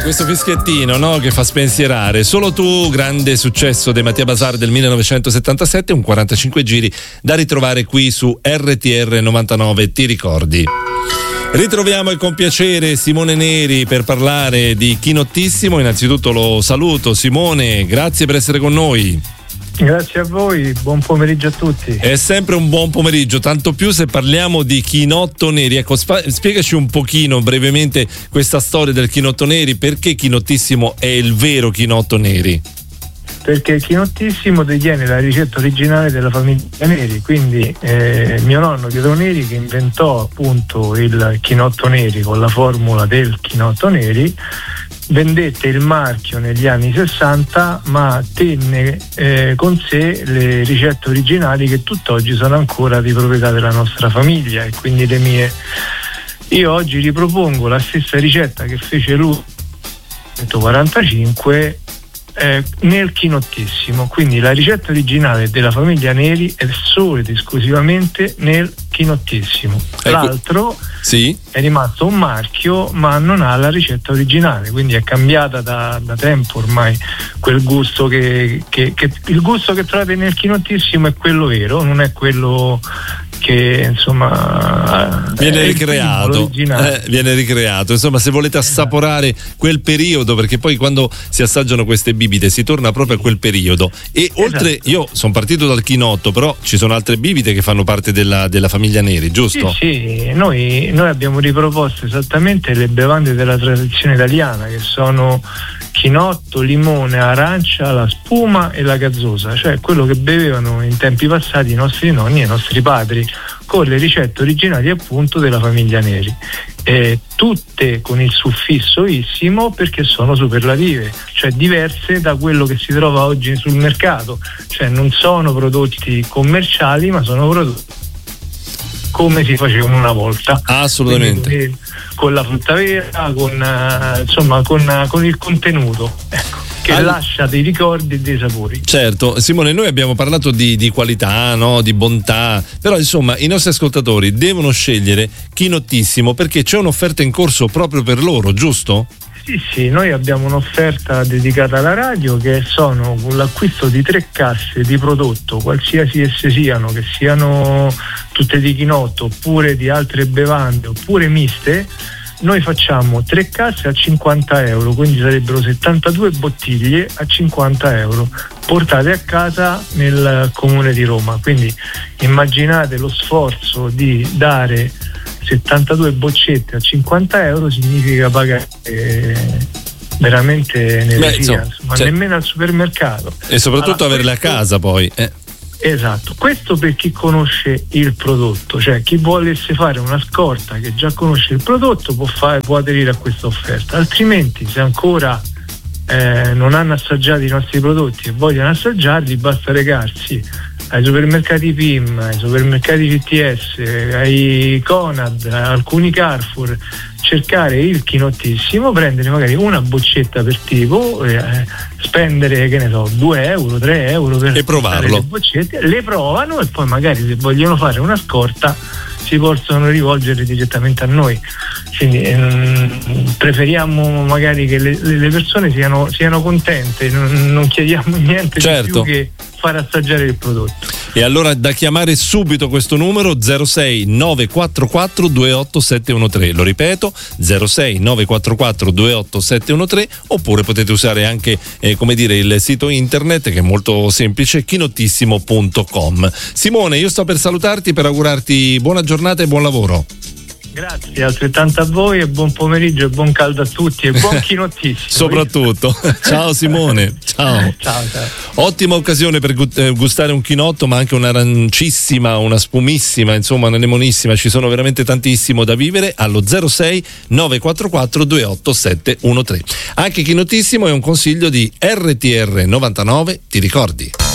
questo fischiettino, no, che fa spensierare. Solo tu, grande successo dei Mattia Bazar del 1977, un 45 giri da ritrovare qui su RTR 99, ti ricordi? Ritroviamo con piacere Simone Neri per parlare di Chinottissimo. Innanzitutto lo saluto. Simone, grazie per essere con noi. Grazie a voi, buon pomeriggio a tutti. È sempre un buon pomeriggio, tanto più se parliamo di Chinotto Neri. Ecco, spiegaci un pochino brevemente questa storia del Chinotto Neri, perché Chinottissimo è il vero Chinotto Neri? Perché Chinottissimo detiene la ricetta originale della famiglia Neri, quindi mio nonno Pietro Neri, che inventò appunto il Chinotto Neri con la formula del Chinotto Neri, vendette il marchio negli anni 60, ma tenne con sé le ricette originali che tutt'oggi sono ancora di proprietà della nostra famiglia e quindi le mie. Io oggi ripropongo la stessa ricetta che fece lui nel 1945 nel Chinottissimo, quindi la ricetta originale della famiglia Neri è solo ed esclusivamente nel Chinottissimo. L'altro sì, è rimasto un marchio ma non ha la ricetta originale, quindi è cambiata da tempo ormai. Quel gusto che il gusto che trovate nel Chinottissimo è quello vero, non è quello che insomma viene ricreato. Insomma, se volete assaporare quel periodo, perché poi quando si assaggiano queste bibite si torna proprio a quel periodo. E oltre, io sono partito dal chinotto, però ci sono altre bibite che fanno parte della famiglia Neri, giusto? Sì, noi abbiamo riproposto esattamente le bevande della tradizione italiana, che sono chinotto, limone, arancia, la spuma e la gazzosa, cioè quello che bevevano in tempi passati i nostri nonni e i nostri padri, con le ricette originali appunto della famiglia Neri, tutte con il suffisso issimo, perché sono superlative, cioè diverse da quello che si trova oggi sul mercato, cioè non sono prodotti commerciali ma sono prodotti come si facevano una volta. Assolutamente. Quindi, con la frutta vera, con il contenuto, ecco, che lascia dei ricordi e dei sapori. Certo, Simone, noi abbiamo parlato di qualità, no? Di bontà, però insomma i nostri ascoltatori devono scegliere Chinottissimo perché c'è un'offerta in corso proprio per loro, giusto? Sì, noi abbiamo un'offerta dedicata alla radio, che sono con l'acquisto di 3 casse di prodotto, qualsiasi esse siano, che siano tutte di chinotto oppure di altre bevande oppure miste. Noi facciamo 3 casse a 50 euro, quindi sarebbero 72 bottiglie a 50 euro portate a casa nel comune di Roma. Quindi immaginate lo sforzo di dare 72 boccette a 50 euro, significa pagare veramente un'eresia, nemmeno al supermercato. E soprattutto averle a casa poi. Esatto, questo per chi conosce il prodotto, cioè chi volesse fare una scorta che già conosce il prodotto può aderire a questa offerta, altrimenti se ancora non hanno assaggiato i nostri prodotti e vogliono assaggiarli, basta recarsi ai supermercati PIM, ai supermercati CTS, ai Conad, a alcuni Carrefour, cercare il Chinottissimo, prendere magari una boccetta per tipo, spendere, che ne so, 2 euro, 3 euro per provarlo. Le boccette, le provano e poi magari se vogliono fare una scorta si possono rivolgere direttamente a noi. Quindi preferiamo magari che le persone siano contente, non chiediamo niente di più che far assaggiare il prodotto. E allora da chiamare subito questo numero 06 944 28713, lo ripeto 06 944 28713, oppure potete usare anche il sito internet, che è molto semplice, chinottissimo.com. Simone, io sto per salutarti, per augurarti buona giornata e buon lavoro. Grazie, altrettanto a voi, e buon pomeriggio e buon caldo a tutti e buon Chinottissimo. Soprattutto. Ciao Simone, ciao. Ciao. Ottima occasione per gustare un chinotto, ma anche un'arancissima, una spumissima, insomma una limonissima, ci sono veramente tantissimo da vivere allo 06 944 28713. Anche Chinottissimo è un consiglio di RTR 99, ti ricordi?